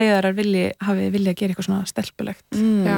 leiðarar hafi vilja að gera eitthvað svona stelpulegt.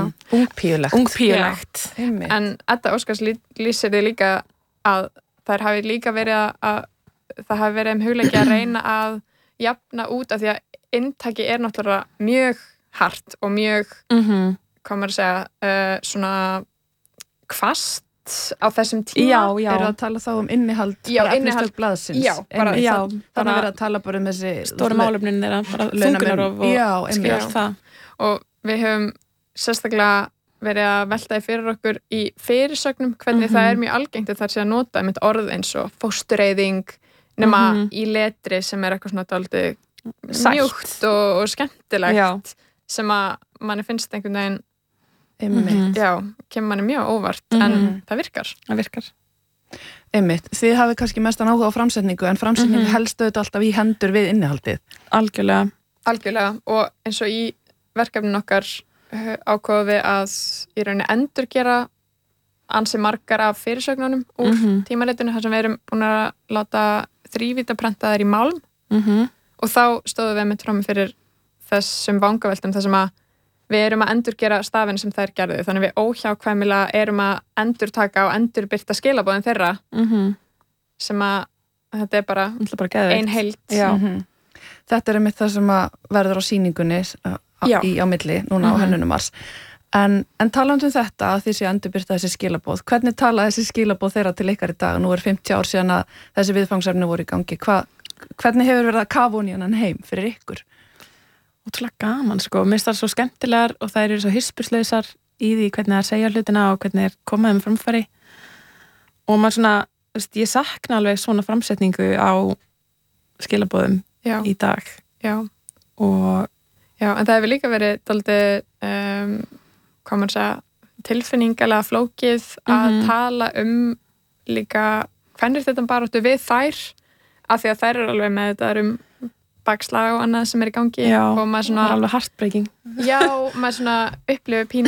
Ungpíulegt. En Edda Óskars lýsir því líka að þær hafi líka verið að það hafi verið hugleiki að reyna að jafna út af því að inntaki náttúrulega mjög hart og mjög, hvað maður að segja, svona hvasst á þessum tíma. Já. Eru að tala þá innihald bara efnistöld blaðsins. Já, bara þannig að vera að tala bara þessi stóru málefnin þeirra, bara þungunarof og skilja það. Og við höfum sérstaklega verið að velta því fyrir okkur í fyrirsögnum hvernig það mjög algengt að það sé að nota einmitt orð eins og fóstureyðing nema í letri sem eitthvað svona dálítið mjúkt og skemmtilegt sem að manni finnst einhvern veginn kemur manni mjög óvart en það virkar. Einmitt, þið hafið kannski mestan áhuga á framsetningu en framsetningu helst auðvitað alltaf í hendur við innihaldið. Algjörlega og eins og í verkefnin okkar ákváðum við að í rauninni endurgera ansi margar af fyrirsögnunum úr tímaritinu þar sem við erum búin að láta þrívítaprenta þær í málm og þá stóðum við með fram fyrir þessum vangaveltum þar sem að við erum að endurgera stafinn sem þær gerðu þannig við óhjákvæmilega erum að endurtaka og endurbirta skilaboðin þeirra sem að þetta er bara ein heild. Þetta einmitt það sem að verður á sýningunni á milli núna á Hönnunarmars en talandi þetta að þið sé að endurbirta þessi skilaboð hvernig tala þessi skilaboð þeirra til ykkar í dag? Nú 50 ár síðan að þessi viðfangsefni voru í gangi hvernig hefur verið að kafa hún í hann heim fyrir ykkur? Ótrúlega gaman, sko. Mér finnst það svo skemmtilegar og þær eru svo hispurslausar í því hvernig það segja hlutina og hvernig það komaðum framfæri og maður svona, ég sakna alveg svona framsetningu á skilaboðum í dag. En það hefur líka verið dálítið, hvað maður segja, tilfinningalega flókið að tala líka hvernig þetta baráttu við þær af því að þær eru alveg með þetta bakslag og annað sem í gangi og maður svona alveg heartbreaking maður svona upplifir pínu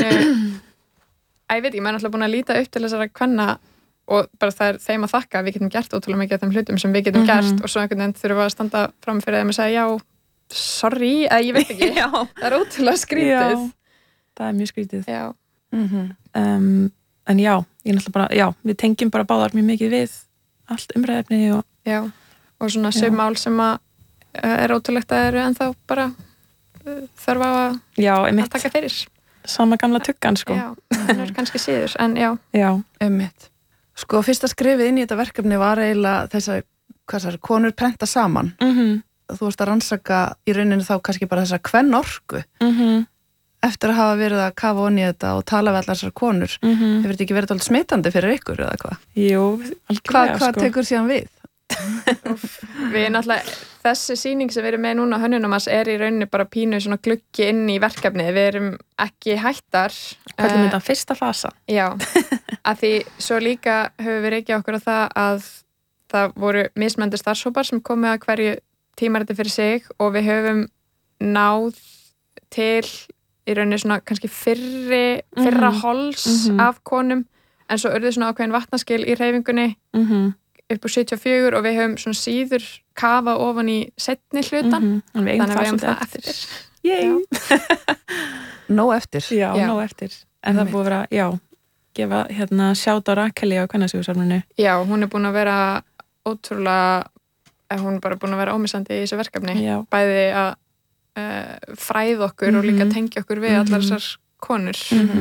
ég veit ekki, maður er alltaf búin að líta upp til þessara kvenna og bara það er þeim að þakka að við getum gert ótrúlega mikið af þeim hlutum sem við getum gert og svo einhvern veginn þurfum við að standa fram fyrir þeim og segja sorry, eða ég veit ekki það er ótrúlega skrítið það er mjög skrítið en ég náttúrulega bara við tengjum bara báðar mjög mikið við allt umræðefni og svona sum mál sem að er ótrúlegt að eru ennþá bara þarf að taka fyrir sama gamla tuggan sko það er kannski síður en einmitt. Sko fyrsta skrifið inn í þetta verkefni var eiginlega þessar konur prenta saman þú varst að rannsaka í rauninu þá kannski bara þessa kvennorku eftir að hafa verið að kafa onni í þetta og tala við allar þessar konur hefur þetta ekki verið alveg smitandi fyrir ykkur eða hvað? Jú, algjörlega Hvað tekur síðan við? Við náttúrulega þessi sýning sem við erum með núna á Hönnunarmars er í rauninni bara pínu svona gluggi inn í verkefni við erum ekki hættar hvernig mynda fyrsta fasa að því svo líka höfum við reykjað okkur á það að það voru mismunandi starfshópar sem komu að hverju tímariti fyrir sig og við höfum náð til í rauninni svona kannski fyrra hols af konum en svo urðu svona ákveðin vatnaskil í hreyfingunni upp á 74 og við höfum svona síður kafa ofan í seinni hlutan þannig að við höfum það eftir Nóg eftir nóg eftir en það búið að vera, gefa sjátt á Rakeli á Kvennasögusafninu hún er búin að vera ótrúlega hún er bara búin að vera ómissandi í þessu verkefni bæði að fræða okkur og líka tengja okkur við allar þessar konur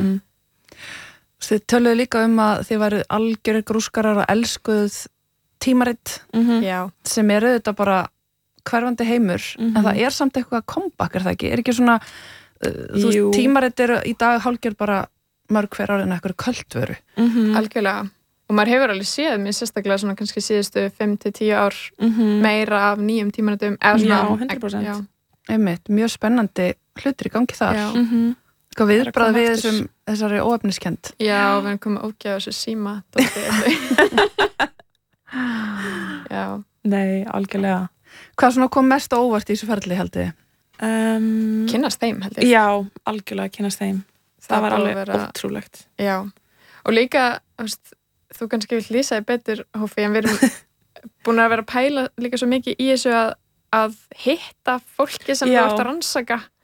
Þið töluðu líka að þið væru algjörir grúskarar og elskuð tímarit sem eru þetta bara hverfandi heimur en það er samt eitthvað comeback það ekki? Er ekki svona tímarit eru í dag hálfgerð bara mörg hver árið en eitthvað kvöldvöru Algjörlega og maður hefur alveg séð mér sérstaklega svona kannski síðustu 5-10 ár meira af nýjum tímaritum 100% Einmitt, mjög spennandi hlutir í gangi þar Hvað viðbragð við þessari óefniskennd? Já, við erum komið ógeða þessu síma Nei, algjörlega Hvað svona kom mest óvart í þessu ferli haldið? Kynnast þeim held ég Já, algjörlega kynnast þeim Það var alveg ótrúlegt Já, og líka þú kannski vill lýsa þig betur Hófi, en við erum búin að vera að pæla líka svo mikið í þessu að hitta fólki sem þú ert að rannsaka